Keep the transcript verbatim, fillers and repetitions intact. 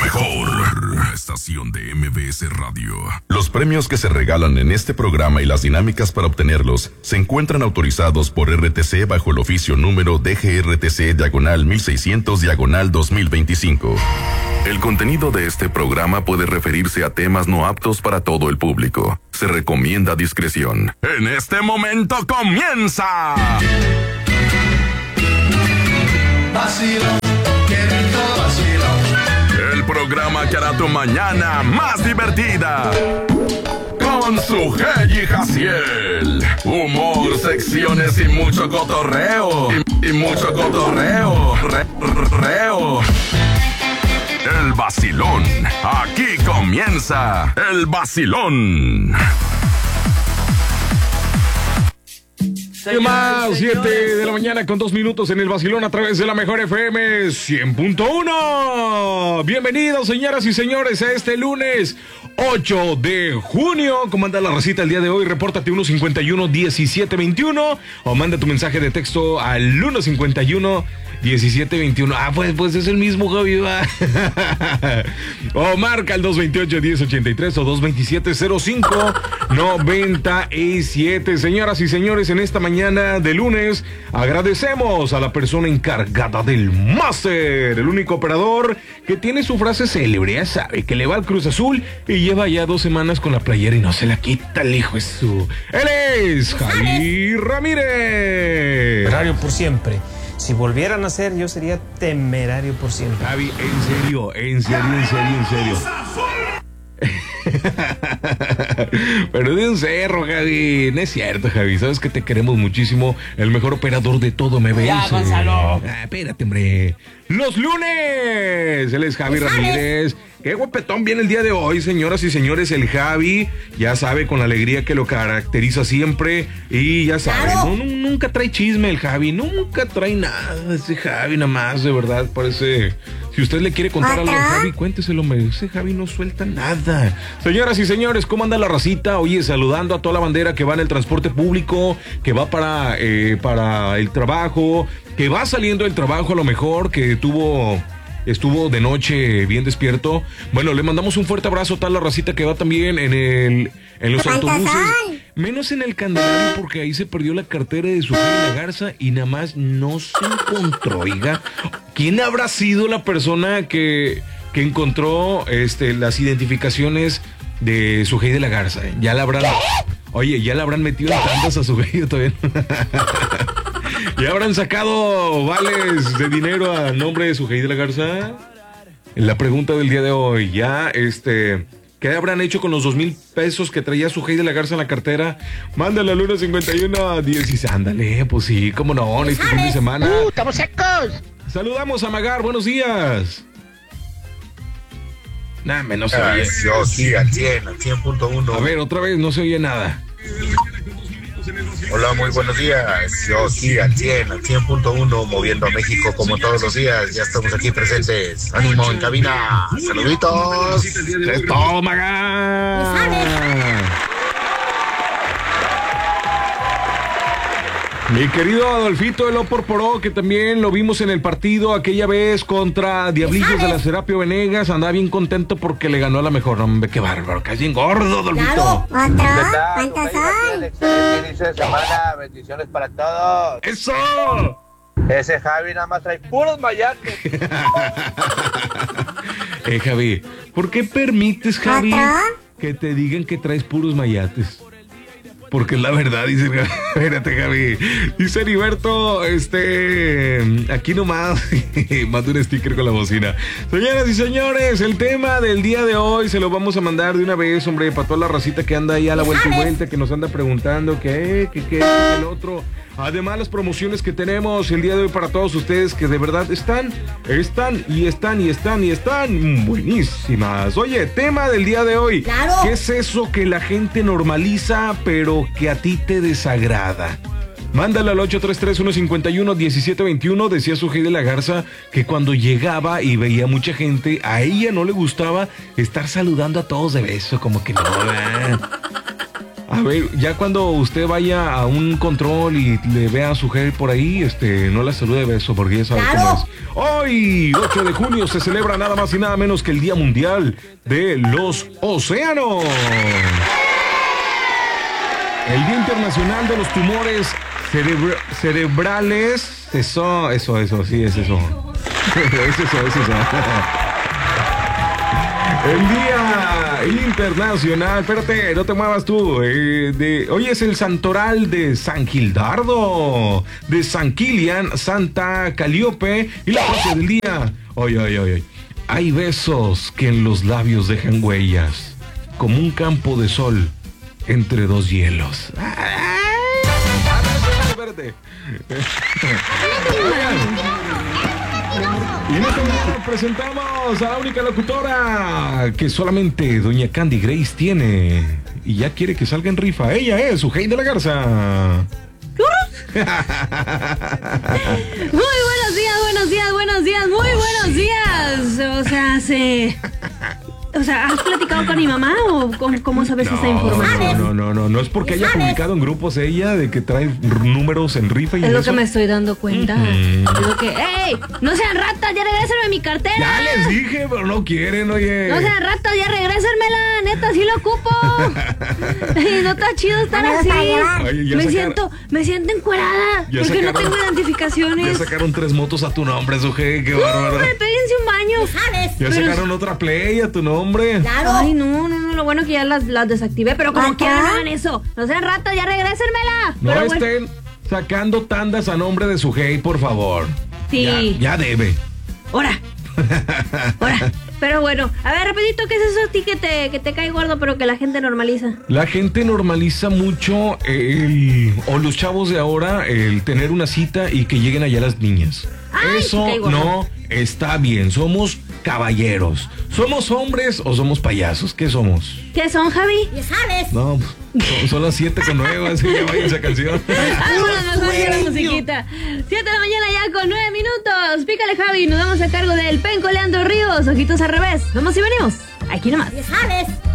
mejor estación de M B S Radio. Los premios que se regalan en este programa y las dinámicas para obtenerlos se encuentran autorizados por R T C bajo el oficio número D G R T C diagonal mil seiscientos diagonal dos mil veinticinco. El contenido de este programa puede referirse a temas no aptos para todo el público. Se recomienda discreción. En este momento comienza Vacilón, qué rico vacilón. el programa que hará tu mañana más divertida. Con su Hey y Jaciel. Humor, secciones y mucho cotorreo. Y, y mucho cotorreo. Re, reo. El vacilón. Aquí comienza el vacilón. ¿Qué más? siete de la mañana con dos minutos en el vacilón a través de la mejor F M cien punto uno. Bienvenidos, señoras y señores, a este lunes ocho de junio. ¿Cómo anda la racita el día de hoy? Repórtate uno cincuenta y uno diecisiete veintiuno o manda tu mensaje de texto al uno cincuenta y uno diecisiete veintiuno. Ah, pues, pues es el mismo, Javi, va. O marca el dos veintiocho diez ochenta y tres o dos veintisiete cero cinco noventa y siete. Señoras y señores, en esta mañana de lunes agradecemos a la persona encargada del máster, el único operador que tiene su frase célebre, ya sabe, que le va al Cruz Azul y lleva ya dos semanas con la playera y no se la quita el hijo de su... Él es Javi Ramírez. Temerario por siempre. Si volviera a nacer, yo sería temerario por siempre. Javi, en serio, en serio, en serio, en serio. Pero de un cerro, Javi. No es cierto, Javi. Sabes que te queremos muchísimo. El mejor operador de todo M B S. Ya, Gonzalo. Ah, espérate, hombre. Los lunes. Él es Javi Ramírez. Qué guapetón viene el día de hoy, señoras y señores. El Javi, ya sabe, con la alegría que lo caracteriza siempre. Y ya sabe, no, no, nunca trae chisme el Javi. Nunca trae nada. Ese Javi nada más, de verdad, parece... Si usted le quiere contar algo a Javi, cuénteselo, hombre. Ese Javi no suelta nada. Señoras y señores, ¿cómo anda la racita? Oye, saludando a toda la bandera que va en el transporte público, que va para, eh, para el trabajo, que va saliendo del trabajo a lo mejor, que tuvo... Estuvo de noche bien despierto. Bueno, le mandamos un fuerte abrazo a toda la racita que va también en el en los autobuses. Menos en el Candelario, porque ahí se perdió la cartera de su la Garza y nada más no se encontró. Oiga, ¿quién habrá sido la persona que, que encontró este, las identificaciones de su de la Garza? Ya la habrán... Oye, ya la habrán metido en tantas a su todavía. ¿Y habrán sacado vales de dinero a nombre de su de la Garza? La pregunta del día de hoy, ya, este, ¿qué habrán hecho con los dos mil pesos que traía su de la Garza en la cartera? Mándale al uno cincuenta y uno diez. Ándale, pues sí, cómo no, este fin de semana. ¡Uh, estamos secos! Saludamos a Magar, buenos días. Nah, me no se oye. Yo sí, al cien, al cien punto uno. A ver, otra vez, no se oye nada. Hola, muy buenos días. Yo sí, al cien, al cien punto uno, moviendo a México como todos los días. Ya estamos aquí presentes. Ánimo en cabina. Saluditos. Es todo, Magar. Mi querido Adolfito de Loporporó, que también lo vimos en el partido aquella vez contra Diablillos de la Serapio Venegas, andaba bien contento porque le ganó a la mejor. Hombre, qué bárbaro, casi engordo, Adolfito. Claro, otro, ¿cuántos son? Excelente inicio de semana, bendiciones para todos. ¡Eso! Ese Javi nada más trae puros mayates. Eh, Javi, ¿por qué permites, Javi, ¿Otro? que te digan que traes puros mayates? Porque es la verdad, dice el Javi. Espérate, Javi. Dice Heriberto, este, aquí nomás, manda un sticker con la bocina. Señoras y señores, el tema del día de hoy se lo vamos a mandar de una vez, hombre, para toda la racita que anda ahí a la vuelta y vuelta, que nos anda preguntando qué, qué, qué, qué, el otro. Además, las promociones que tenemos el día de hoy para todos ustedes, que de verdad están, están y están y están y están buenísimas. Oye, tema del día de hoy. Claro. ¿Qué es eso que la gente normaliza, pero que a ti te desagrada? Mándale al ocho tres tres uno cinco uno diecisiete veintiuno. Decía su de la Garza que cuando llegaba y veía mucha gente, a ella no le gustaba estar saludando a todos de beso, como que no, ¿verdad? A ver, ya cuando usted vaya a un control y le vea a su jefe por ahí, este, no la salude de beso porque ya sabe ¡Claro! cómo es. Hoy, ocho de junio, se celebra nada más y nada menos que el Día Mundial de los Océanos. El Día Internacional de los Tumores cerebra- Cerebrales. Eso, eso, eso, sí, es eso. es eso, es eso. El Día Internacional, espérate, no te muevas tú. Eh, de, hoy es el Santoral de San Gildardo, de San Kilian, Santa Calíope. Y la frase del día: oye, oye, oye. Hay besos que en los labios dejan huellas, como un campo de sol entre dos hielos. Ay, espérate. Y en este momento presentamos a la única locutora que solamente doña Candy Grace tiene y ya quiere que salga en rifa. Ella es Ujei de la Garza. Muy buenos días, buenos días, buenos días, muy buenos días. O sea, se... O sea, ¿has platicado con mi mamá o cómo, cómo sabes no, esta información? No, no, no, no, no es porque haya publicado en grupos ella de que trae números en rifa y Es lo eso. que me estoy dando cuenta. Uh-huh. Es lo que, ¡ey! ¡No sean ratas! ¡Ya regrésenme mi cartera! Ya les dije, pero no quieren, oye. ¡No sean ratas! ¡Ya regrésenmela! ¡Neta, sí lo ocupo! Y no está chido estar así. Oye, ya me sacaron- siento, me siento encuerada Ya porque no sacaron- tengo Ya identificaciones. sacaron tres motos a tu nombre, Sujei, qué bárbaro. ¡Hombre, péguense un baño! ¿Sabes? Ya pero- sacaron otra play a tu nombre. Claro. Ay, no, no, no, lo bueno que ya las, las desactivé, pero como Ajá. quieran hagan eso. No sean ratas, ya regrésenmela. No Pero bueno, estén sacando tandas a nombre de Sujei, por favor. sí. Ya, ya debe. Ahora. Ahora. Pero bueno, a ver, rapidito, ¿qué es eso a ti que te, que te cae gordo, pero que la gente normaliza? La gente normaliza mucho el, o los chavos de ahora, el tener una cita y que lleguen allá las niñas. Ay, Eso te cae gordo. no está bien. Somos caballeros. ¿Somos hombres o somos payasos? ¿Qué somos? ¿Qué son, Javi? ¿Y sabes? No, son, son las siete con nueve, así que vaya esa canción. Vámonos mejor que la musiquita. siete de la mañana ya con nueve minutos. Pícale, Javi. Nos vamos a cargo del Penco Leandro Ríos. Ojitos al revés. Vamos y venimos. Aquí nomás. ¿Y sabes?